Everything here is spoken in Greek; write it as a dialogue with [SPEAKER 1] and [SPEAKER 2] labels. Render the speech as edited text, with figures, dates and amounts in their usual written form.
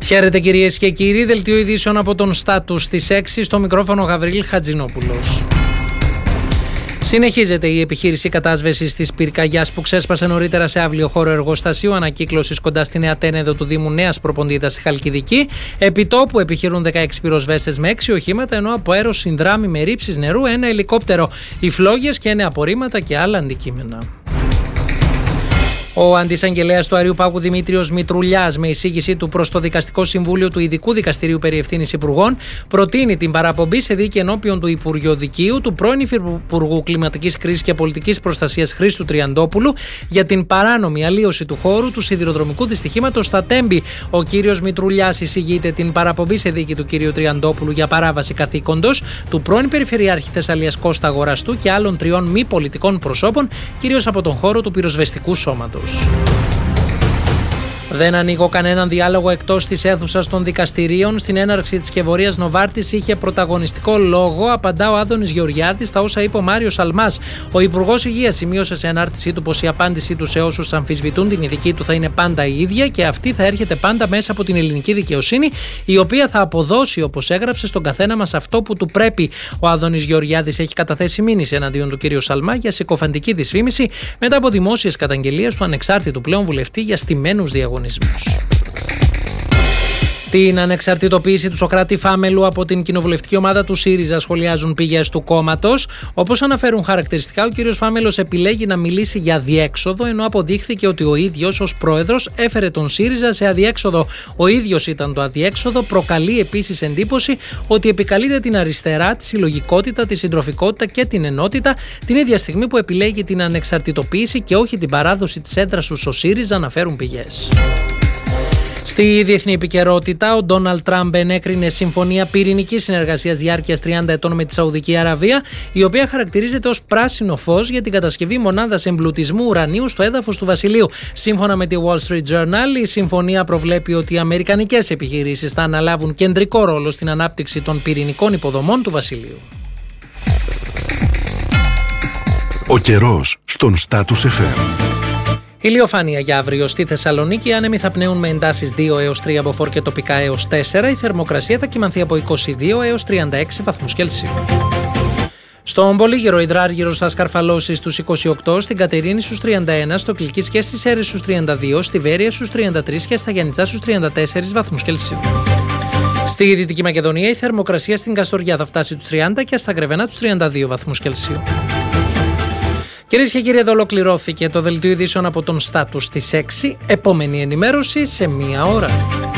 [SPEAKER 1] Χαίρετε κυρίες και κύριοι, δελτίο ειδήσεων από τον Στάτους στις 6, στο μικρόφωνο Γαβρίλ Χατζηνόπουλος. Συνεχίζεται η επιχείρηση κατάσβεσης της πυρκαγιάς που ξέσπασε νωρίτερα σε αύλιο χώρο εργοστασίου ανακύκλωσης κοντά στη Νέα Τένεδο του Δήμου Νέας Προποντίδας στη Χαλκιδική. Επιτόπου επιχειρούν 16 πυροσβέστες με 6 οχήματα, ενώ από αέρος συνδράμει με ρήψεις νερού ένα ελικόπτερο, υφλόγες και νέα απορρίμματα και άλλα αντικείμενα. Ο αντισαγγελέας του Αριού Πάγου Δημήτριος Μητρουλιάς, με εισήγησή του προς το Δικαστικό Συμβούλιο του Ειδικού Δικαστηρίου περί Ευθύνης Υπουργών, προτείνει την παραπομπή σε δίκη ενώπιον του Υπουργειοδικείου του πρώην Υφυπουργού Κλιματικής Κρίσης και Πολιτικής Προστασίας Χρήστου Τριαντόπουλου για την παράνομη αλλίωση του χώρου του σιδηροδρομικού δυστυχήματος στα Τέμπη. Ο κύριος Μητρουλιάς εισηγείται την παραπομπή σε δίκη του κύριου Τριαντόπουλου για παράβαση καθήκοντος του πρώην Περιφερειάρχη Θεσσαλίας Κώστα Αγοραστού και άλλων 3 μη πολιτικών προσώπων, κυρίως από τον χώρο του πυροσβεστικού σώματος. Δεν ανοίγω κανέναν διάλογο εκτός της αίθουσας των δικαστηρίων. Στην έναρξη της Κεβορίας Νοβάρτης είχε πρωταγωνιστικό λόγο, απαντά ο Άδωνης Γεωργιάδης στα όσα είπε ο Μάριος Αλμάς. Ο Υπουργός Υγείας σημείωσε σε ανάρτησή του πως η απάντησή του σε όσους αμφισβητούν την ηθική του θα είναι πάντα η ίδια και αυτή θα έρχεται πάντα μέσα από την ελληνική δικαιοσύνη, η οποία θα αποδώσει, όπως έγραψε, στον καθένα μας αυτό που του πρέπει. Ο Άδωνης Γεωργιάδης έχει καταθέσει μήνυση εναντίον του κ. Σαλμά για συκοφαντική δυσφήμιση μετά από δημόσιες καταγγελίες του ανεξάρτητου πλέον βουλευτή για στημένους διαγωνισμούς. Την ανεξαρτητοποίηση του Σωκράτη Φάμελου από την κοινοβουλευτική ομάδα του ΣΥΡΙΖΑ σχολιάζουν πηγές του κόμματος. Όπως αναφέρουν χαρακτηριστικά, ο κύριος Φάμελος επιλέγει να μιλήσει για αδιέξοδο, ενώ αποδείχθηκε ότι ο ίδιος ως πρόεδρος έφερε τον ΣΥΡΙΖΑ σε αδιέξοδο. Ο ίδιος ήταν το αδιέξοδο. Προκαλεί επίσης εντύπωση ότι επικαλείται την αριστερά, τη συλλογικότητα, τη συντροφικότητα και την ενότητα, την ίδια στιγμή που επιλέγει την ανεξαρτητοποίηση και όχι την παράδοση της έδρας του στο ΣΥΡΙΖΑ, αναφέρουν πηγές. Στη διεθνή επικαιρότητα, ο Ντόναλντ Τραμπ ενέκρινε συμφωνία πυρηνικής συνεργασίας διάρκειας 30 ετών με τη Σαουδική Αραβία, η οποία χαρακτηρίζεται ως πράσινο φως για την κατασκευή μονάδας εμπλουτισμού ουρανίου στο έδαφος του Βασιλείου. Σύμφωνα με τη Wall Street Journal, η συμφωνία προβλέπει ότι οι αμερικανικές επιχειρήσεις θα αναλάβουν κεντρικό ρόλο στην ανάπτυξη των πυρηνικών υποδομών του Βασιλείου.
[SPEAKER 2] Ο καιρός στον Status FM.
[SPEAKER 1] Ηλιοφάνεια για αύριο στη Θεσσαλονίκη, άνεμοι θα πνέουν με εντάσεις 2 έως 3 από φόρ και τοπικά έως 4. Η θερμοκρασία θα κυμανθεί από 22 έως 36 βαθμούς Κελσίου. Στον Πολύγυρο υδράργυρος θα σκαρφαλώσει στους 28, στην Κατερίνη στους 31, στο Κλικής και στις Σέρρες στους 32, στη Βέρεια στους 33 και στα Γιαννιτσά στους 34 βαθμούς Κελσίου. Στη Δυτική Μακεδονία η θερμοκρασία στην Καστοριά θα φτάσει τους 30 και στα Γρεβενά τους 32 βαθμούς Κελσίου. Κυρίες και κύριοι, εδώ ολοκληρώθηκε το δελτίο ειδήσεων από τον Στάτους στις 6. Επόμενη ενημέρωση σε 1 ώρα.